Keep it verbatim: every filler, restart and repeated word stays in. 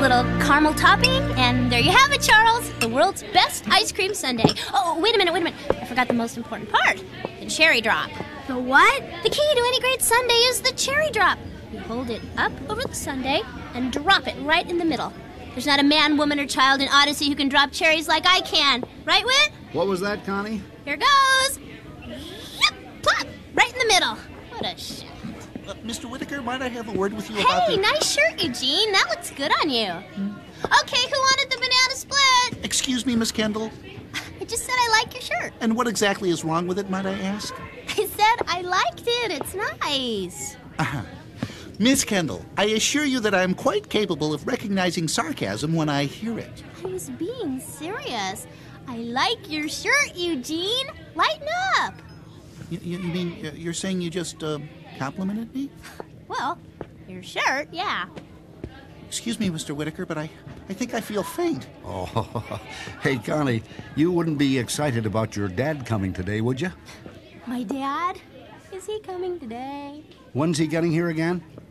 little caramel topping, and there you have it, Charles. The world's best ice cream sundae. Oh, wait a minute, wait a minute. I forgot the most important part. The cherry drop. The what? The key to any great sundae is the cherry drop. You hold it up over the sundae and drop it right in the middle. There's not a man, woman, or child in Odyssey who can drop cherries like I can. Right, Whit? What was that, Connie? Here goes. Yep, plop, right in the middle. What a shot. Uh, Mister Whitaker, might I have a word with you about Hey, the... nice shirt, Eugene. That looks good on you. Okay, who wanted the banana split? Excuse me, Miss Kendall. I just said I like your shirt. And what exactly is wrong with it, might I ask? I said I liked it. It's nice. Uh-huh. Miss Kendall, I assure you that I am quite capable of recognizing sarcasm when I hear it. I was being serious. I like your shirt, Eugene. Lighten up. You, you you mean uh, you're saying you just uh, complimented me? Well, your shirt, yeah. Excuse me, Mister Whitaker, but I, I think I feel faint. Oh, hey, Connie, you wouldn't be excited about your dad coming today, would you? My dad? Is he coming today? When's he getting here again?